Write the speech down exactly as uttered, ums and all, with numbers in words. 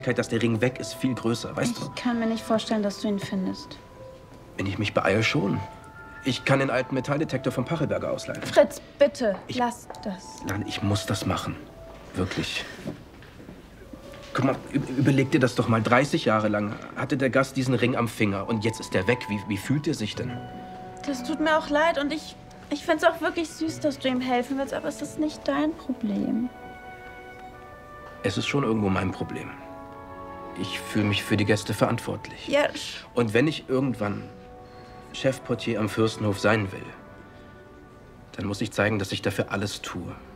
dass der Ring weg ist, viel größer, weißt du? Ich kann mir nicht vorstellen, dass du ihn findest. Wenn ich mich beeile, schon. Ich kann den alten Metalldetektor vom Pachelberger ausleihen. Fritz, bitte, ich, lass das. Nein, ich muss das machen. Wirklich. Guck mal, überleg dir das doch mal. dreißig Jahre lang hatte der Gast diesen Ring am Finger und jetzt ist er weg. Wie, wie fühlt er sich denn? Das tut mir auch leid und ich, ich finde es auch wirklich süß, dass du ihm helfen willst, aber es ist nicht dein Problem. Es ist schon irgendwo mein Problem. Ich fühle mich für die Gäste verantwortlich. Ja. Und wenn ich irgendwann Chefportier am Fürstenhof sein will, dann muss ich zeigen, dass ich dafür alles tue.